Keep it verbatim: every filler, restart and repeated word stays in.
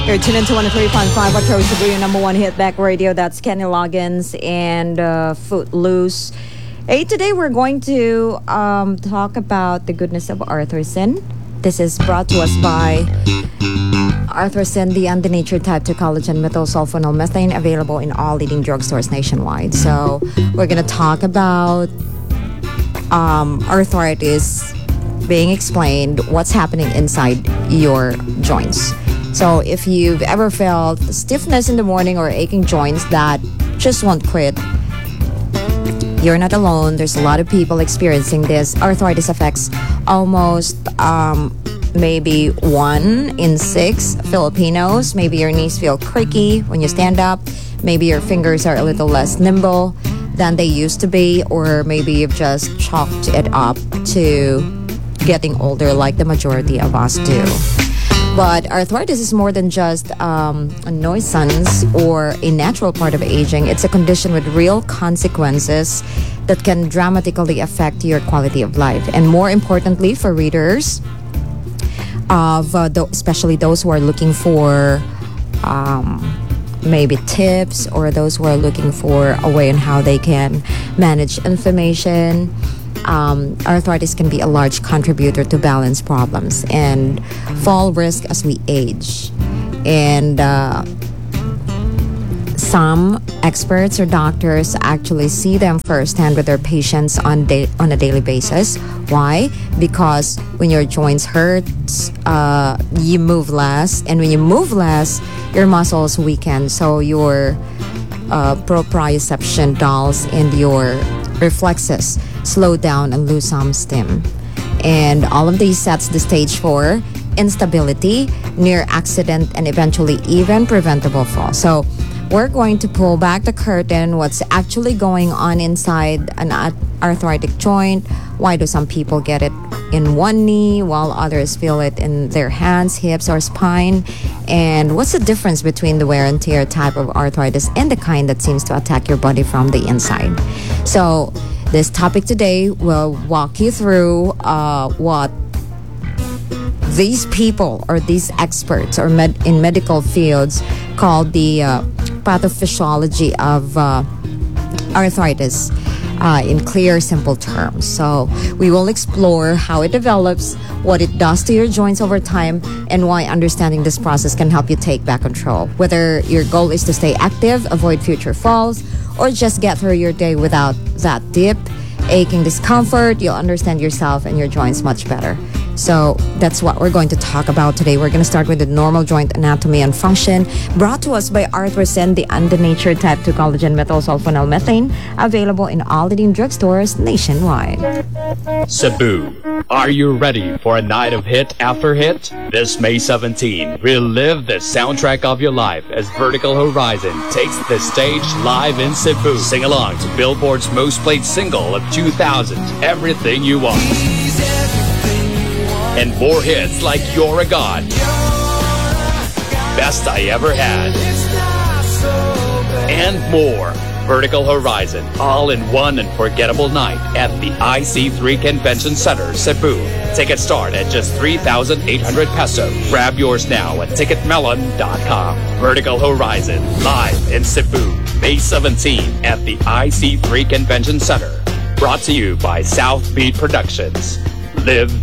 You're tuned into one oh three point five Metro Cebu, your number one hit back radio. That's Kenny Loggins and uh, Footloose. Hey, today we're going to um, talk about the goodness of Arthursin. This is brought to us by Arthursin, the undenatured type two collagen methylsulfonyl methane, available in all leading drugstores nationwide. So we're going to talk about um, arthritis being explained, what's happening inside your joints. So if you've ever felt stiffness in the morning or aching joints that just won't quit, you're not alone. There's a lot of people experiencing this. Arthritis affects almost um, maybe one in six Filipinos. Maybe your knees feel creaky when you stand up. Maybe your fingers are a little less nimble than they used to be. Or maybe you've just chalked it up to getting older like the majority of us do. But arthritis is more than just um, a nuisance or a natural part of aging. It's a condition with real consequences that can dramatically affect your quality of life. And more importantly, for readers, of uh, th- especially those who are looking for um, maybe tips, or those who are looking for a way on how they can manage inflammation, Um, arthritis can be a large contributor to balance problems and fall risk as we age. And uh, some experts or doctors actually see them firsthand with their patients on da- on a daily basis. Why? Because when your joints hurt, uh, you move less, and when you move less, your muscles weaken. So your uh, proprioception dulls and your reflexes slow down and lose some steam. And all of these sets the stage for instability, near accident, and eventually even preventable fall. So we're going to pull back the curtain, what's actually going on inside an arthritic joint. Why do some people get it in one knee while others feel it in their hands, hips, or spine? And what's the difference between the wear and tear type of arthritis and the kind that seems to attack your body from the inside? So this topic today will walk you through uh, what these people or these experts or med- in medical fields call the uh, pathophysiology of uh, arthritis uh, in clear, simple terms. So we will explore how it develops, what it does to your joints over time, and why understanding this process can help you take back control. Whether your goal is to stay active, avoid future falls, or just get through your day without that deep, aching discomfort, you'll understand yourself and your joints much better. So that's what we're going to talk about today. We're going to start with the normal joint anatomy and function, brought to us by Arthursin, the undenatured type two collagen methylsulfonyl methane, available in all leading drugstores nationwide. Cebu, are you ready for a night of hit after hit? This May seventeenth, relive the soundtrack of your life as Vertical Horizon takes the stage live in Cebu. Sing along to Billboard's most played single of two thousand, Everything You Want. And more hits like You're a God, Best I Ever Had, and more. Vertical Horizon, all in one unforgettable night at the I C three Convention Center, Cebu. Tickets start at just three thousand eight hundred pesos. Grab yours now at ticket melon dot com. Vertical Horizon, live in Cebu, May seventeenth at the I C three Convention Center. Brought to you by South Beat Productions. Live